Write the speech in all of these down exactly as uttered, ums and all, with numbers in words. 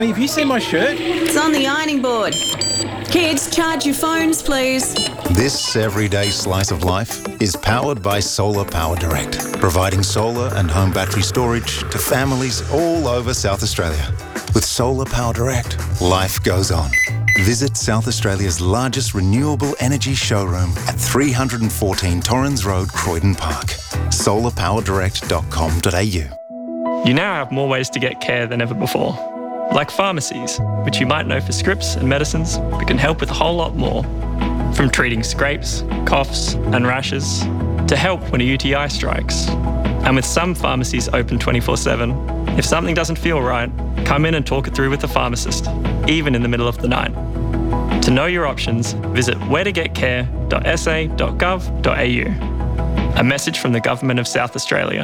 Have you seen my shirt? It's on the ironing board. Kids, charge your phones, please. This everyday slice of life is powered by Solar Power Direct, providing solar and home battery storage to families all over South Australia. With Solar Power Direct, life goes on. Visit South Australia's largest renewable energy showroom at three fourteen Torrens Road, Croydon Park. solar power direct dot com dot a u. You now have more ways to get care than ever before. Like pharmacies, which you might know for scripts and medicines, but can help with a whole lot more. From treating scrapes, coughs and rashes, to help when a U T I strikes. And with some pharmacies open twenty-four seven, if something doesn't feel right, come in and talk it through with the pharmacist, even in the middle of the night. To know your options, visit where to get care dot s a dot gov dot a u. A message from the Government of South Australia.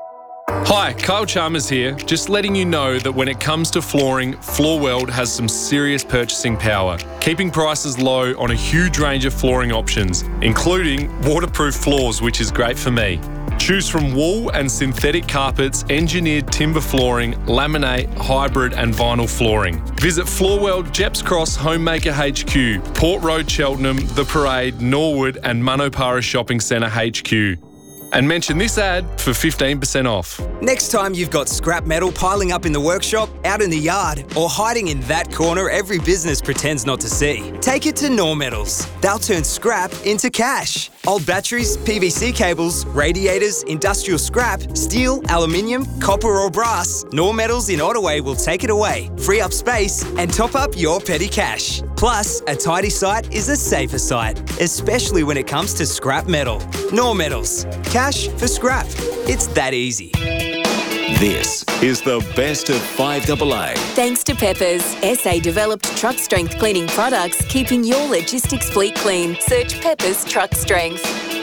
Hi, Kyle Chalmers here, just letting you know that when it comes to flooring, Floorweld has some serious purchasing power, keeping prices low on a huge range of flooring options, including waterproof floors, which is great for me. Choose from wool and synthetic carpets, engineered timber flooring, laminate, hybrid and vinyl flooring. Visit Floorweld, Jeps Cross, Homemaker H Q, Port Road, Cheltenham, The Parade, Norwood and Manopara Shopping Centre H Q. And mention this ad for fifteen percent off. Next time you've got scrap metal piling up in the workshop, out in the yard, or hiding in that corner every business pretends not to see, take it to Nor Metals. They'll turn scrap into cash. Old batteries, P V C cables, radiators, industrial scrap, steel, aluminium, copper or brass, Nor Metals in Ottaway will take it away, free up space and top up your petty cash. Plus, a tidy site is a safer site, especially when it comes to scrap metal. Nor Metals. Cash for scrap. It's that easy. This is the best of five A A. Thanks to Peppers, S A-developed truck strength cleaning products, keeping your logistics fleet clean. Search Peppers Truck Strength.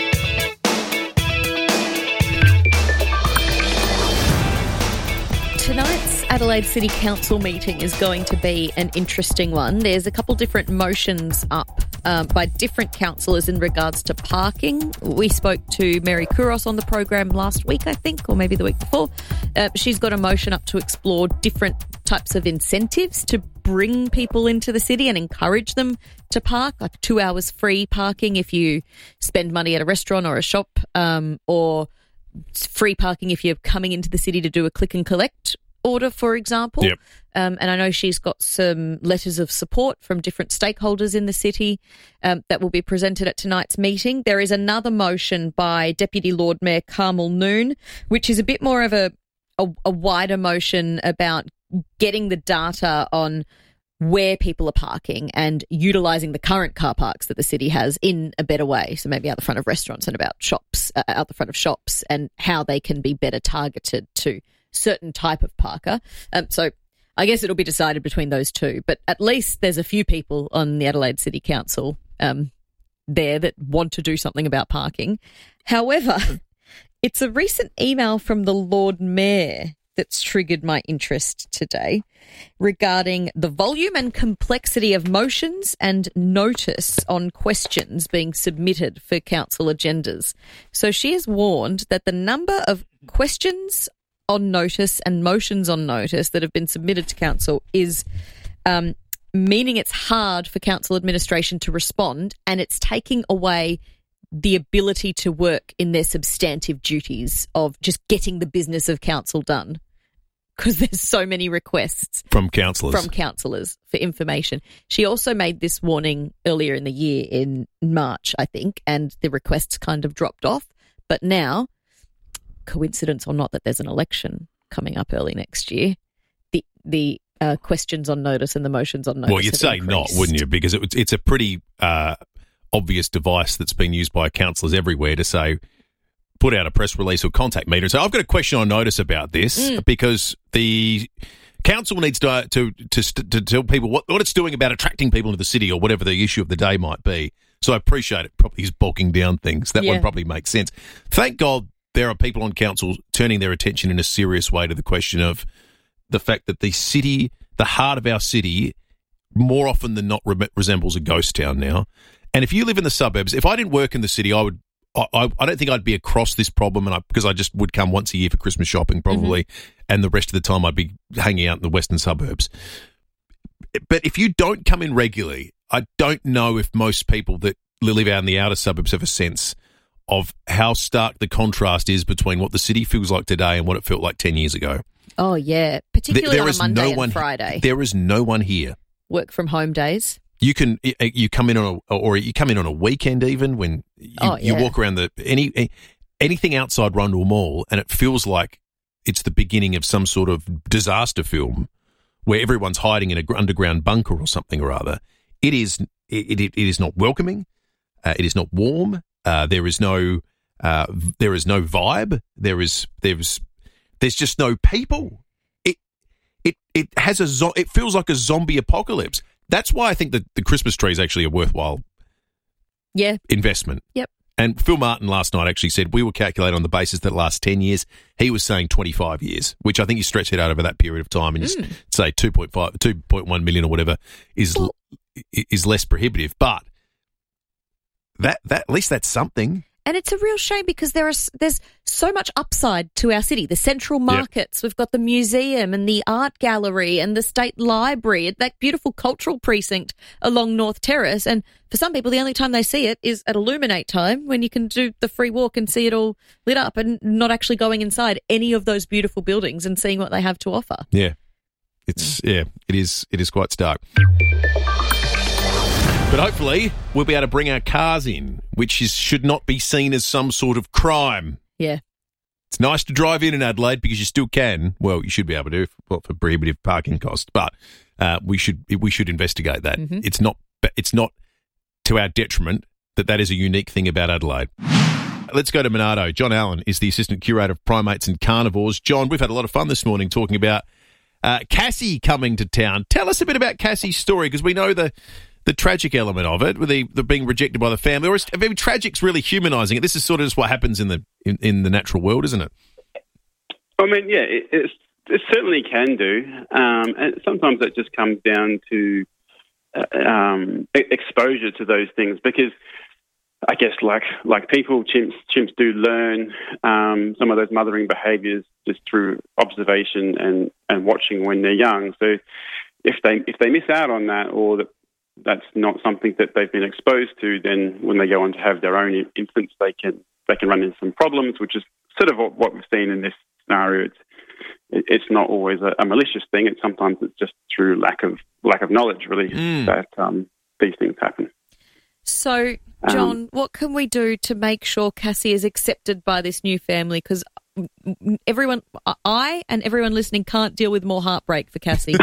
Tonight's Adelaide City Council meeting is going to be an interesting one. There's a couple different motions up um, by different councillors in regards to parking. We spoke to Mary Kouros on the program last week, I think, or maybe the week before. Uh, she's got a motion up to explore different types of incentives to bring people into the city and encourage them to park, like two hours free parking if you spend money at a restaurant or a shop, um, or free parking if you're coming into the city to do a click and collect order, for example. Yep. Um, and I know she's got some letters of support from different stakeholders in the city um, that will be presented at tonight's meeting. There is another motion by Deputy Lord Mayor Carmel Noon, which is a bit more of a, a, a wider motion about getting the data on where people are parking and utilising the current car parks that the city has in a better way. So maybe out the front of restaurants and about shops, uh, out the front of shops, and how they can be better targeted to certain type of parker. Um, so I guess it'll be decided between those two. But at least there's a few people on the Adelaide City Council um, there that want to do something about parking. However, it's a recent email from the Lord Mayor that's triggered my interest today regarding the volume and complexity of motions and notice on questions being submitted for council agendas. So she has warned that the number of questions on notice and motions on notice that have been submitted to council is um, meaning it's hard for council administration to respond, and it's taking away the ability to work in their substantive duties of just getting the business of council done, because there's so many requests from councillors from councillors for information. She also made this warning earlier in the year in March, I think, and the requests kind of dropped off. But now, coincidence or not that there's an election coming up early next year, the the uh, questions on notice and the motions on notice. Well, you'd say increased. not, wouldn't you? Because it, it's a pretty uh, obvious device that's been used by councillors everywhere to say, put out a press release or contact me and say, I've got a question on notice about this, mm. because the council needs to to to, to tell people what, what it's doing about attracting people into the city or whatever the issue of the day might be. So I appreciate it probably is bulking down things. That Yeah. one probably makes sense. Thank God there are people on council turning their attention in a serious way to the question of the fact that the city, the heart of our city, more often than not re- resembles a ghost town now. And if you live in the suburbs, if I didn't work in the city, I would. I, I don't think I'd be across this problem, and I, because I just would come once a year for Christmas shopping probably, mm-hmm. and the rest of the time I'd be hanging out in the western suburbs. but if you don't come in regularly, I don't know if most people that live out in the outer suburbs have a sense of how stark the contrast is between what the city feels like today and what it felt like ten years ago. Oh, yeah, particularly there on a is Monday no and one, Friday. There is no one here. Work from home days. You can you come in on a or you come in on a weekend even when you, oh, yeah. you walk around the any anything outside Rundle Mall and it feels like it's the beginning of some sort of disaster film where everyone's hiding in an underground bunker or something or other. It is it it, it is not welcoming. Uh, it is not warm. Uh, there is no uh, there is no vibe. There is there's there's just no people. It it it has a zo- it feels like a zombie apocalypse. That's why I think that the Christmas tree is actually a worthwhile yeah. investment. Yep. And Phil Martin last night actually said we will calculate on the basis that last ten years. He was saying twenty-five years, which I think you stretch it out over that period of time and mm. just say two point five, two point one million or whatever is well, is less prohibitive. But that that at least that's something. And it's a real shame because there is there's so much upside to our city. The central markets, yep. We've got the museum and the art gallery and the state library, that beautiful cultural precinct along North Terrace. And for some people, the only time they see it is at Illuminate time when you can do the free walk and see it all lit up and not actually going inside any of those beautiful buildings and seeing what they have to offer. Yeah, it's yeah, it is it is quite stark. But hopefully we'll be able to bring our cars in, which is, should not be seen as some sort of crime. Yeah. It's nice to drive in in Adelaide because you still can. Well, you should be able to, well, for prohibitive parking costs. But uh, we should we should investigate that. Mm-hmm. It's not it's not to our detriment that that is a unique thing about Adelaide. Let's go to Monarto. John Allen is the Assistant Curator of Primates and Carnivores. John, we've had a lot of fun this morning talking about uh, Cassie coming to town. Tell us a bit about Cassie's story because we know the... the tragic element of it, with the, the being rejected by the family, or is, I mean, tragic's really humanising it. This is sort of just what happens in the in, in the natural world, isn't it? I mean, yeah, it, it's, it certainly can do, um, and sometimes it just comes down to uh, um, exposure to those things. Because I guess, like like people, chimps chimps do learn um, some of those mothering behaviours just through observation and, and watching when they're young. So if they if they miss out on that, or the that's not something that they've been exposed to, then when they go on to have their own infants, they can they can run into some problems, which is sort of what we've seen in this scenario. It's it's not always a, a malicious thing. It's sometimes it's just through lack of lack of knowledge, really, mm. that um, these things happen. So, John, um, what can we do to make sure Cassie is accepted by this new family? Because everyone, I and everyone listening can't deal with more heartbreak for Cassie.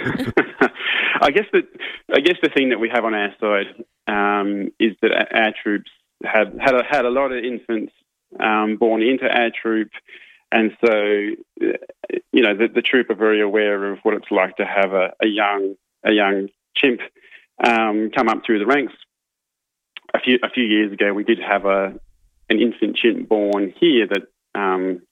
I guess that I guess the thing that we have on our side um, is that our troops had had a, had a lot of infants um, born into our troop, and so you know the, the troop are very aware of what it's like to have a, a young a young chimp um, come up through the ranks. A few a few years ago, we did have a an infant chimp born here that um,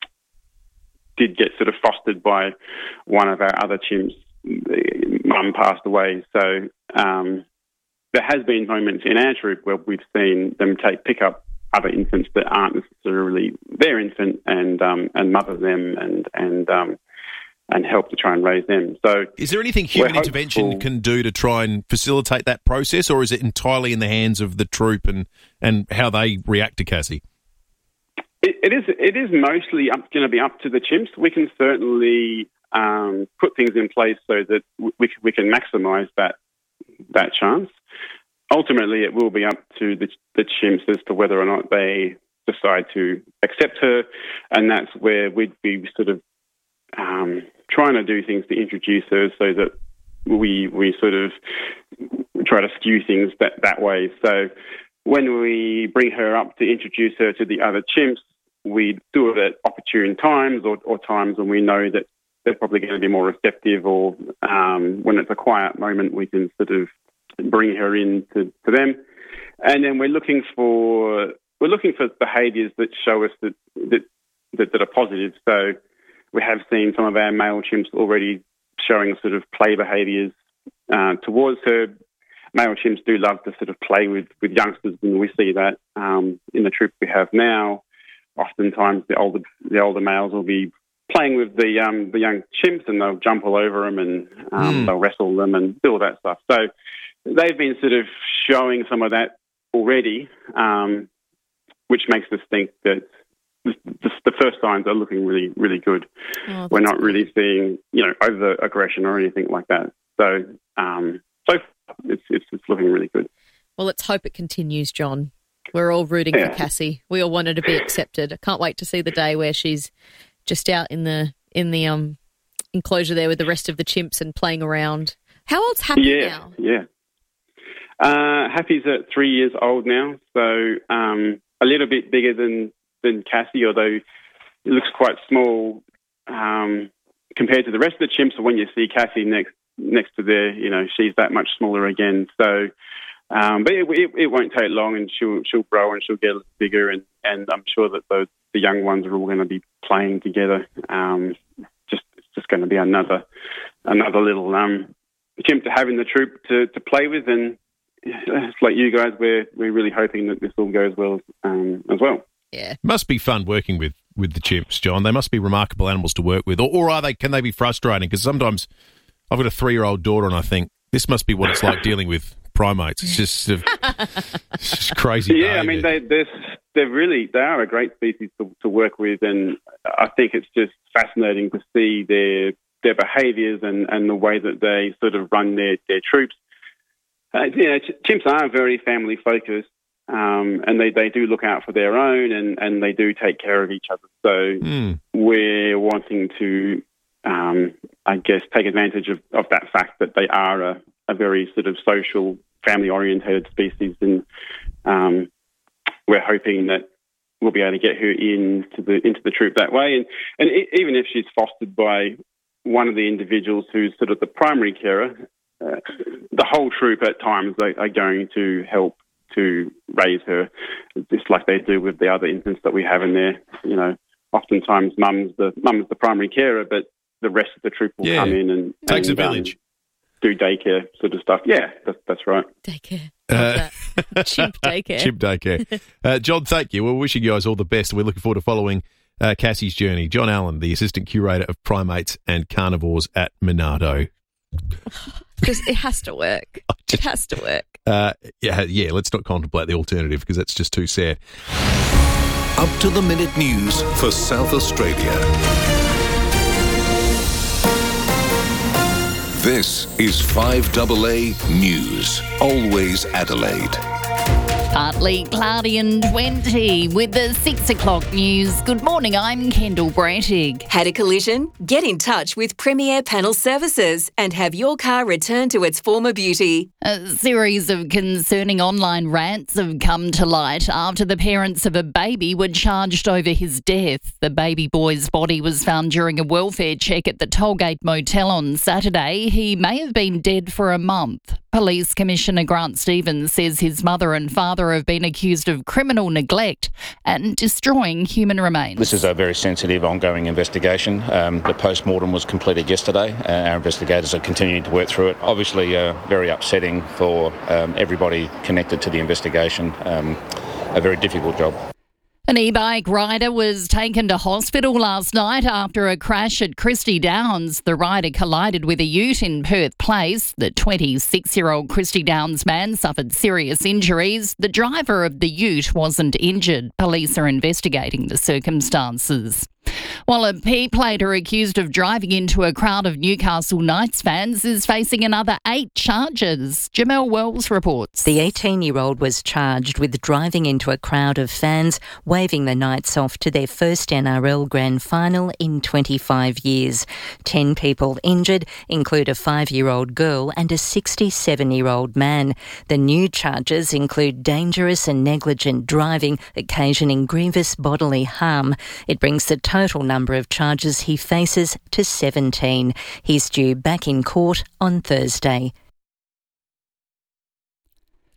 did get sort of fostered by one of our other chimps. Mum passed away, so um, there has been moments in our troop where we've seen them take pick up other infants that aren't necessarily their infant and um, and mother them and and um, and help to try and raise them. So, is there anything human intervention hopeful, can do to try and facilitate that process, or is it entirely in the hands of the troop and, and how they react to Cassie? It, it is. It is mostly up, going to be up to the chimps. We can certainly. Um, put things in place so that we, we can maximise that that chance. Ultimately, it will be up to the, the chimps as to whether or not they decide to accept her, and that's where we'd be sort of um, trying to do things to introduce her so that we we sort of try to skew things that, that way. So when we bring her up to introduce her to the other chimps, we do it at opportune times or, or times when we know that they're probably going to be more receptive, or um, when it's a quiet moment, we can sort of bring her in to, to them. And then we're looking for we're looking for behaviours that show us that that, that that are positive. So we have seen some of our male chimps already showing sort of play behaviours uh, towards her. Male chimps do love to sort of play with, with youngsters, and we see that um, in the troop we have now. Oftentimes, the older the older males will be playing with the um, the young chimps, and they'll jump all over them, and um, Mm. they'll wrestle them and do all that stuff. So they've been sort of showing some of that already, um, which makes us think that the, the, the first signs are looking really, really good. Oh, We're that's not really seeing, you know, over aggression or anything like that. So, um, so far, it's, it's it's looking really good. Well, let's hope it continues, John. We're all rooting Yeah. for Cassie. We all want her to be accepted. I can't wait to see the day where she's just out in the in the um enclosure there with the rest of the chimps and playing around. How old's Happy yeah, now? yeah. Uh, Happy's at three years old now, so um, a little bit bigger than, than Cassie, although it looks quite small um, compared to the rest of the chimps. So when you see Cassie next next to there, you know, she's that much smaller again. So, um, but it, it, it won't take long, and she'll she'll grow and she'll get a little bigger, and, and I'm sure that those the young ones are all going to be playing together. Um, just it's just going to be another another little um, chimp to have in the troop to, to play with, and it's like you guys, we're we're really hoping that this all goes well um, as well. Yeah, must be fun working with, with the chimps, John. They must be remarkable animals to work with, or, or are they? Can they be frustrating? Because sometimes I've got a three-year-old daughter, and I think this must be what it's like dealing with primates. It's just, uh, it's just crazy. Yeah, behaviour. I mean they they're, they're really they are a great species to, to work with, and I think it's just fascinating to see their their behaviours and, and the way that they sort of run their, their troops. Uh, you know, ch- chimps are very family focused, um, and they, they do look out for their own, and, and they do take care of each other. So Mm. we're wanting to, um, I guess, take advantage of, of that fact that they are a, a very sort of social, family-orientated species, and um, we're hoping that we'll be able to get her into the into the troop that way. And and e- even if she's fostered by one of the individuals who's sort of the primary carer, uh, the whole troop at times are, are going to help to raise her, just like they do with the other infants that we have in there. You know, oftentimes mum's the mum's the primary carer, but the rest of the troop will Yeah. come in and Takes and, a village. Um, do daycare sort of stuff. Yeah, that's, that's right. Daycare. Uh, Love that. Chimp daycare. Chimp daycare. Uh, John, thank you. We're wishing you guys all the best. We're looking forward to following uh, Cassie's journey. John Allen, the Assistant Curator of Primates and Carnivores at Monado. Because it has to work. It has to work. Uh, yeah, yeah, let's not contemplate the alternative because that's just too sad. Up to the minute news for South Australia. This is five A A News. Always Adelaide. Partly cloudy and twenty with the six o'clock news. Good morning, I'm Kendall Brantig. Had a collision? Get in touch with Premier Panel Services and have your car returned to its former beauty. A series of concerning online rants have come to light after the parents of a baby were charged over his death. The baby boy's body was found during a welfare check at the Tollgate Motel on Saturday. He may have been dead for a month. Police Commissioner Grant Stevens says his mother and father have been accused of criminal neglect and destroying human remains. This is a very sensitive, ongoing investigation. Um, the post-mortem was completed yesterday. Uh, our investigators are continuing to work through it. Obviously, uh, very upsetting for um, everybody connected to the investigation. Um, a very difficult job. An e-bike rider was taken to hospital last night after a crash at Christie Downs. The rider collided with a ute in Perth Place. The twenty-six-year-old Christie Downs man suffered serious injuries. The driver of the ute wasn't injured. Police are investigating the circumstances. While a P-plater accused of driving into a crowd of Newcastle Knights fans is facing another eight charges. Jamel Wells reports. The eighteen-year-old was charged with driving into a crowd of fans, waving the Knights off to their first N R L Grand Final in twenty-five years. Ten people injured include a five-year-old girl and a sixty-seven-year-old man. The new charges include dangerous and negligent driving, occasioning grievous bodily harm. It brings the total number of charges he faces to seventeen. He's due back in court on Thursday.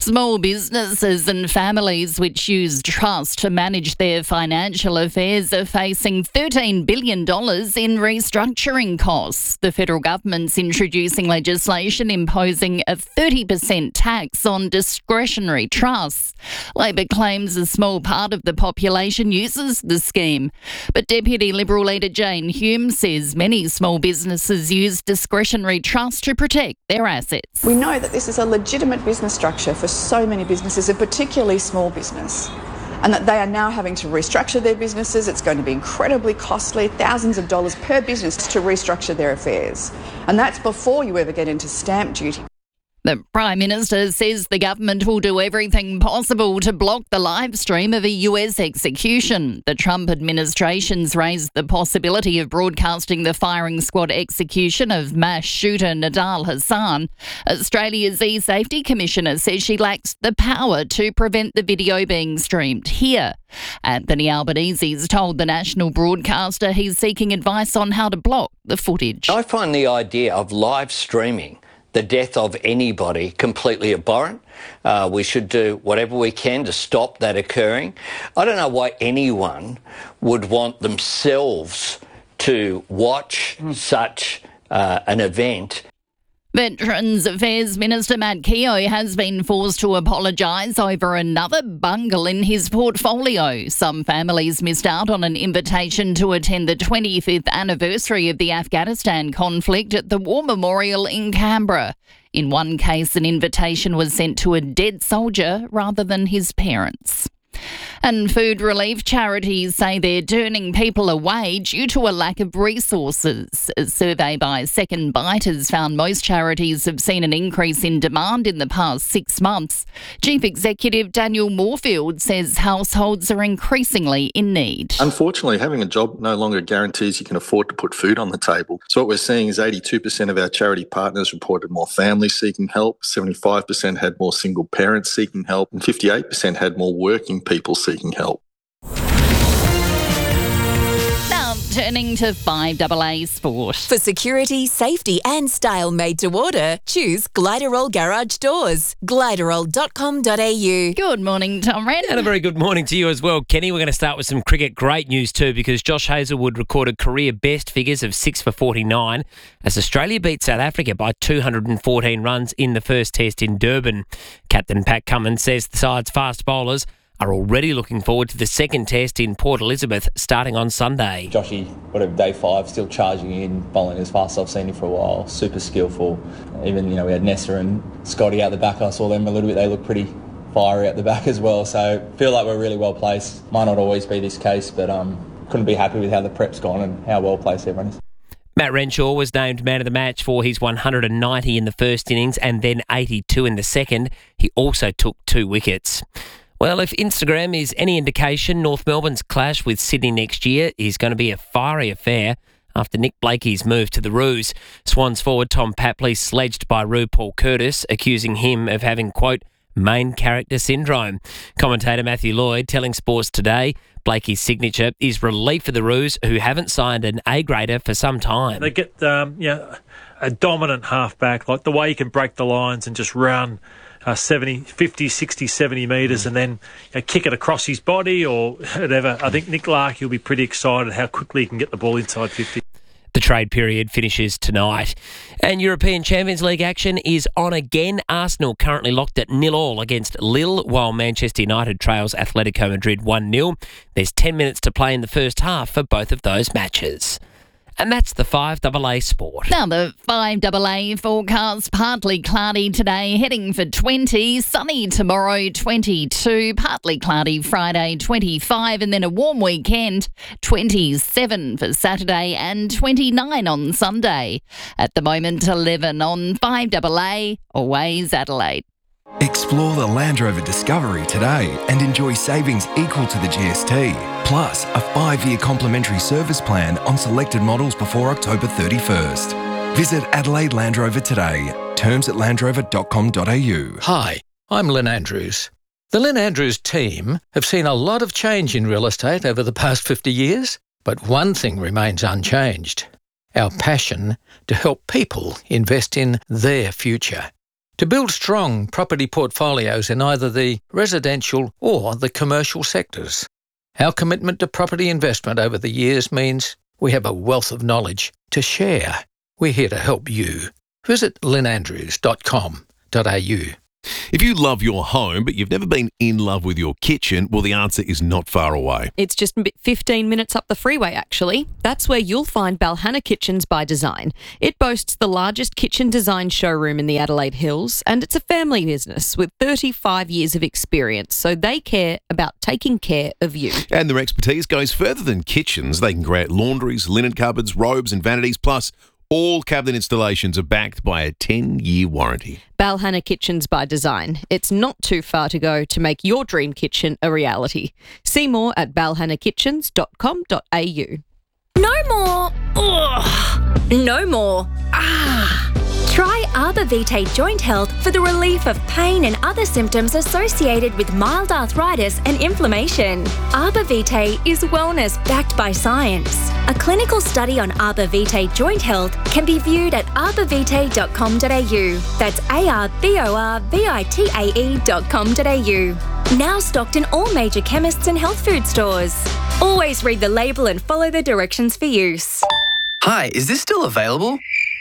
Small businesses and families which use trust to manage their financial affairs are facing thirteen billion dollars in restructuring costs. The federal government's introducing legislation imposing a thirty percent tax on discretionary trusts. Labor claims a small part of the population uses the scheme. But Deputy Liberal leader Jane Hume says many small businesses use discretionary trusts to protect their assets. We know that this is a legitimate business structure for so many businesses, and particularly small business, and that they are now having to restructure their businesses. It's going to be incredibly costly, thousands of dollars per business to restructure their affairs. And that's before you ever get into stamp duty. The Prime Minister says the government will do everything possible to block the live stream of a U S execution. The Trump administration's raised the possibility of broadcasting the firing squad execution of mass shooter Nidal Hassan. Australia's E-Safety Commissioner says she lacks the power to prevent the video being streamed here. Anthony Albanese's told the national broadcaster he's seeking advice on how to block the footage. I find the idea of live streaming the death of anybody completely abhorrent. Uh, we should do whatever we can to stop that occurring. I don't know why anyone would want themselves to watch mm. such uh, an event. Veterans Affairs Minister Matt Keogh has been forced to apologise over another bungle in his portfolio. Some families missed out on an invitation to attend the twenty-fifth anniversary of the Afghanistan conflict at the War Memorial in Canberra. In one case, an invitation was sent to a dead soldier rather than his parents. And food relief charities say they're turning people away due to a lack of resources. A survey by Second Bite has found most charities have seen an increase in demand in the past six months. Chief Executive Daniel Moorfield says households are increasingly in need. Unfortunately, having a job no longer guarantees you can afford to put food on the table. So what we're seeing is eighty-two percent of our charity partners reported more families seeking help, seventy-five percent had more single parents seeking help, and fifty-eight percent had more working people seeking help. Now turning to five A A Sport. For security, safety and style made to order, choose Gliderol Garage Doors. gliderol dot com dot a u. Good morning, Tom Wren. And a very good morning to you as well, Kenny. We're going to start with some cricket. Great news too, because Josh Hazlewood recorded career best figures of six for forty-nine as Australia beat South Africa by two hundred fourteen runs in the first test in Durban. Captain Pat Cummins says the side's fast bowlers are already looking forward to the second test in Port Elizabeth starting on Sunday. Joshy, whatever, day five, still charging in, bowling as fast as I've seen him for a while. Super skillful. Even, you know, we had Nessa and Scotty out the back. I saw them a little bit. They look pretty fiery at the back as well. So feel like we're really well placed. Might not always be this case, but um, couldn't be happy with how the prep's gone and how well placed everyone is. Matt Renshaw was named man of the match for his one hundred ninety in the first innings and then eighty-two in the second. He also took two wickets. Well, if Instagram is any indication, North Melbourne's clash with Sydney next year is going to be a fiery affair after Nick Blakey's move to the Roos. Swans forward Tom Papley sledged by Roo Paul Curtis, accusing him of having, quote, main character syndrome. Commentator Matthew Lloyd telling Sports Today Blakey's signature is relief for the Roos, who haven't signed an A-grader for some time. They get um, you know, a dominant halfback, like the way he can break the lines and just run Uh, seventy, fifty, sixty, seventy metres and then you know, kick it across his body or whatever. I think Nick Larkey will be pretty excited how quickly he can get the ball inside fifty. The trade period finishes tonight. And European Champions League action is on again. Arsenal currently locked at nil all against Lille, while Manchester United trails Atletico Madrid one nil. There's ten minutes to play in the first half for both of those matches. And that's the five A A Sport. Now the five A A forecast, partly cloudy today, heading for twenty, sunny tomorrow, twenty-two, partly cloudy Friday, twenty-five, and then a warm weekend, twenty-seven for Saturday and twenty-nine on Sunday. At the moment, eleven on five A A, always Adelaide. Explore the Land Rover Discovery today and enjoy savings equal to the G S T, plus a five-year complimentary service plan on selected models before October thirty-first. Visit Adelaide Land Rover today. Terms at land rover dot com dot a u. Hi, I'm Lynn Andrews. The Lynn Andrews team have seen a lot of change in real estate over the past fifty years, but one thing remains unchanged: our passion to help people invest in their future. to build strong property portfolios in either the residential or the commercial sectors. Our commitment to property investment over the years means we have a wealth of knowledge to share. We're here to help you. Visit lynn andrews dot com dot a u. If you love your home but you've never been in love with your kitchen, well, the answer is not far away. It's just fifteen minutes up the freeway, actually. That's where you'll find Balhana Kitchens by Design. It boasts the largest kitchen design showroom in the Adelaide Hills, and it's a family business with thirty-five years of experience, so they care about taking care of you. And their expertise goes further than kitchens. They can create laundries, linen cupboards, robes and vanities, plus all cabinet installations are backed by a ten-year warranty. Balhana Kitchens by Design. It's not too far to go to make your dream kitchen a reality. See more at balhana kitchens dot com dot a u. No more. Ugh. No more. Ah. Try Arbor Vitae Joint Health for the relief of pain and other symptoms associated with mild arthritis and inflammation. Arbor Vitae is wellness backed by science. A clinical study on Arbor Vitae Joint Health can be viewed at arbor vitae dot com dot a u. That's A R B O R V I T A E dot com dot a u. Now stocked in all major chemists and health food stores. Always read the label and follow the directions for use. Hi, is this still available?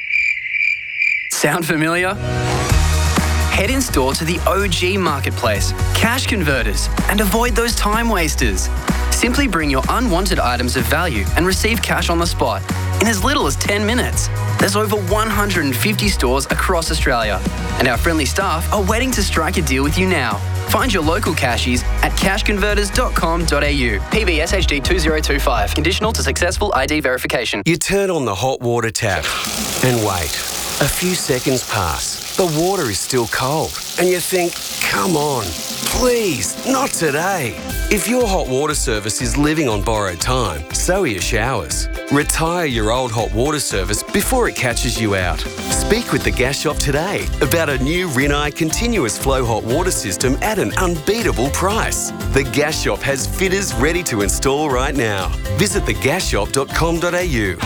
Sound familiar? Head in store to the O G Marketplace, Cash Converters, and avoid those time wasters. Simply bring your unwanted items of value and receive cash on the spot in as little as ten minutes. There's over one hundred fifty stores across Australia, and our friendly staff are waiting to strike a deal with you now. Find your local cashies at cash converters dot com dot a u. P B S H D two zero two five. Conditional to successful I D verification. You turn on the hot water tap and wait. A few seconds pass. The water is still cold. And you think, come on, please, not today. If your hot water service is living on borrowed time, so are your showers. Retire your old hot water service before it catches you out. Speak with the Gas Shop today about a new Rinnai continuous flow hot water system at an unbeatable price. The Gas Shop has fitters ready to install right now. Visit the gas shop dot com dot a u.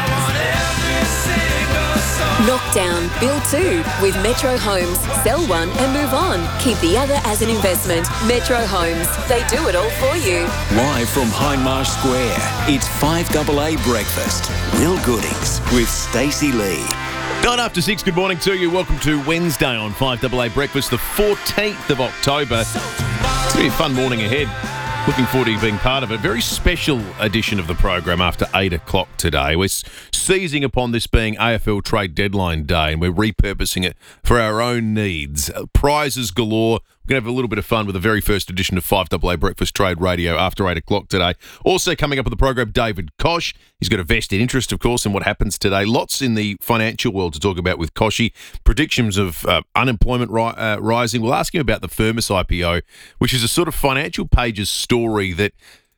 Knock down, build two with Metro Homes. Sell one and move on. Keep the other as an investment. Metro Homes. They do it all for you. Live from Hindmarsh Square, it's five A A Breakfast. Will Goodings with Stacey Lee. Nine after six, good morning to you. Welcome to Wednesday on five A A Breakfast, the fourteenth of October. It's going to be a fun morning ahead. Looking forward to you being part of it. Very special edition of the program after eight o'clock today. We're seizing upon this being A F L Trade Deadline Day, and we're repurposing it for our own needs. Uh, prizes galore. We're going to have a little bit of fun with the very first edition of five A A Breakfast Trade Radio after eight o'clock today. Also coming up on the program, David Koch. He's got a vested interest, of course, in what happens today. Lots in the financial world to talk about with Koshy. Predictions of uh, unemployment ri- uh, rising. We'll ask him about the Firmus I P O, which is a sort of financial pages story that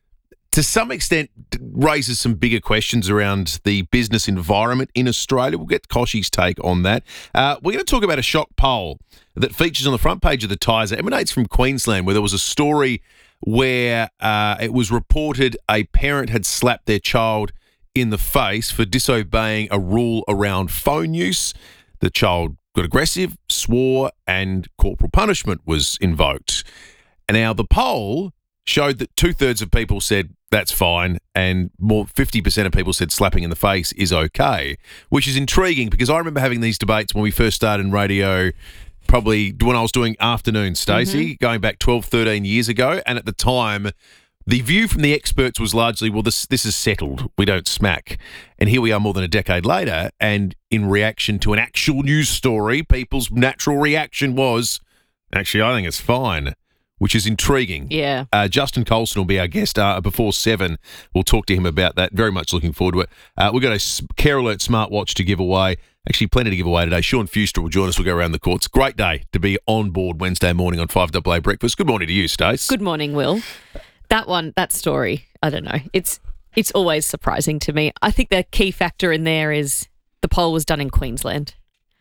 to some extent raises some bigger questions around the business environment in Australia. We'll get Koshy's take on that. Uh, we're going to talk about a shock poll that features on the front page of the Times. It emanates from Queensland, where there was a story where uh, it was reported a parent had slapped their child in the face for disobeying a rule around phone use. The child got aggressive, swore, and corporal punishment was invoked. And now the poll showed that two-thirds of people said that's fine, and more fifty percent of people said slapping in the face is okay, which is intriguing because I remember having these debates when we first started in radio, probably when I was doing afternoon, Stacey, mm-hmm. going back twelve, thirteen years ago, and at the time, the view from the experts was largely, well, this this is settled, we don't smack. And here we are more than a decade later, and in reaction to an actual news story, people's natural reaction was, actually, I think it's fine, which is intriguing. Yeah. Uh, Justin Colson will be our guest uh, before seven. We'll talk to him about that. Very much looking forward to it. Uh, we've got a Care Alert smartwatch to give away. Actually, plenty to give away today. Sean Fuster will join us. We'll go around the courts. Great day to be on board Wednesday morning on five A A Breakfast. Good morning to you, Stace. Good morning, Will. That one, that story, I don't know. It's it's always surprising to me. I think the key factor in there is the poll was done in Queensland.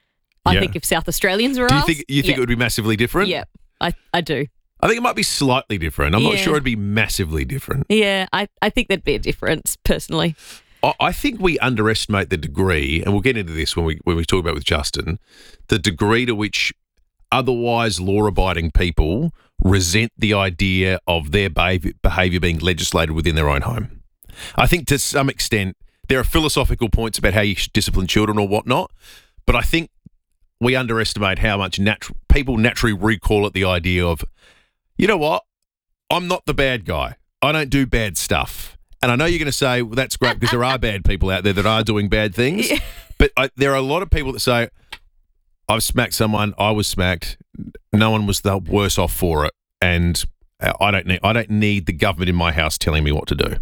I Yeah. think if South Australians were Do you asked, think you think yeah. it would be massively different? Yeah, I, I do. I think it might be slightly different. I'm not Yeah. sure it'd be massively different. Yeah, I, I think there'd be a difference, personally. I I think we underestimate the degree, and we'll get into this when we when we talk about with Justin, the degree to which otherwise law-abiding people resent the idea of their behaviour, behaviour being legislated within their own home. I think to some extent there are philosophical points about how you should discipline children or whatnot, but I think we underestimate how much natu- people naturally recall at the idea of, you know what, I'm not the bad guy. I don't do bad stuff. And I know you're going to say, well, that's great because there are bad people out there that are doing bad things. Yeah. But I, there are a lot of people that say, I've smacked someone, I was smacked, no one was the worse off for it, and I don't need I don't need the government in my house telling me what to do.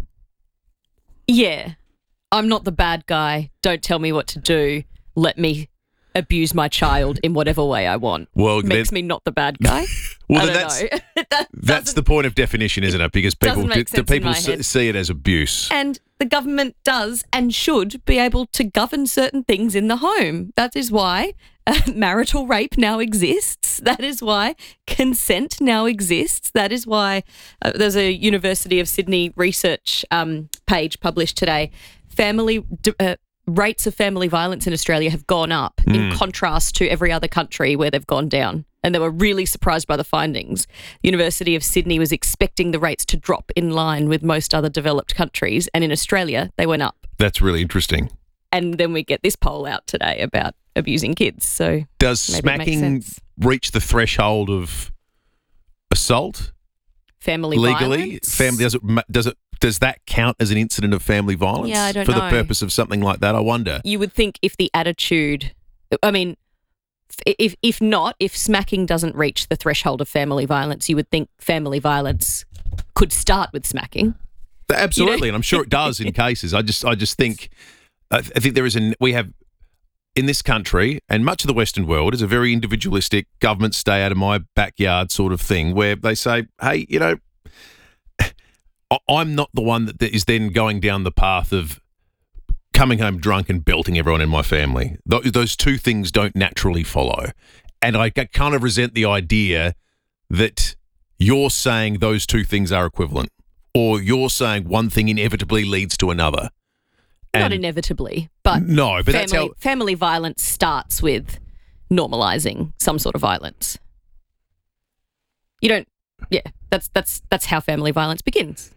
Yeah. I'm not the bad guy. Don't tell me what to do. Let me abuse my child in whatever way I want. Well, makes then- me not the bad guy. Well, I then don't that's know. That that's the point of definition, isn't it? Because people Doesn't do, make do sense in people my see, head. see it as abuse. And the government does and should be able to govern certain things in the home. That is why uh, marital rape now exists. That is why consent now exists. That is why uh, there's a University of Sydney research um, page published today. Family d- uh, rates of family violence in Australia have gone up in Mm. contrast to every other country where they've gone down. And they were really surprised by the findings. University of Sydney was expecting the rates to drop in line with most other developed countries, and in Australia they went up. That's really interesting. And then we get this poll out today about abusing kids. So Does maybe it makes smacking sense. reach the threshold of assault Family legally? violence? Family does it ma- does it does that count as an incident of family violence? Yeah, I don't for know. the purpose of something like that, I wonder. You would think if the attitude, I mean, if if not, if smacking doesn't reach the threshold of family violence, you would think family violence could start with smacking. Absolutely, You know? and I'm sure it does in cases. I just, I just think, I th- I think there is an we have in this country and much of the Western world is a very individualistic government stay out of my backyard sort of thing, where they say, hey, you know, I- I'm not the one that is then going down the path of coming home drunk and belting everyone in my family. Th- those two things don't naturally follow, and I g- kind of resent the idea that you're saying those two things are equivalent. Or you're saying one thing inevitably leads to another. Not And- inevitably, but No, but family, that's how- family violence starts with normalising some sort of violence. You don't, yeah, that's that's that's how family violence begins.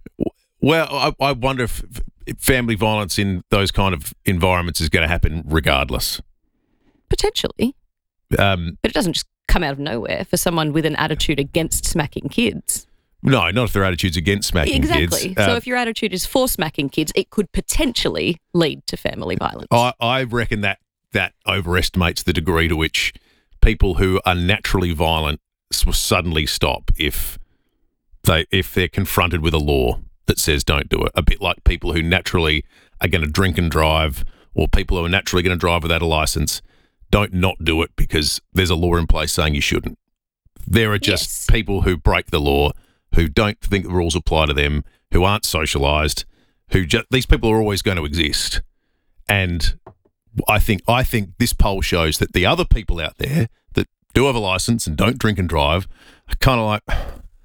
Well, I, I wonder if, if family violence in those kind of environments is going to happen regardless. Potentially, Um, but it doesn't just come out of nowhere for someone with an attitude against smacking kids. no, not if their attitude's against smacking Exactly. kids. So Uh, if your attitude is for smacking kids, it could potentially lead to family violence. I, I reckon that that overestimates the degree to which people who are naturally violent s- will suddenly stop if they if they're confronted with a law that says don't do it. A bit like people who naturally are going to drink and drive, or people who are naturally going to drive without a license, don't not do it because there's a law in place saying you shouldn't. There are just Yes. people who break the law, who don't think the rules apply to them, who aren't socialised, who just these people are always going to exist. And I think I think this poll shows that the other people out there that do have a license and don't drink and drive are kind of like,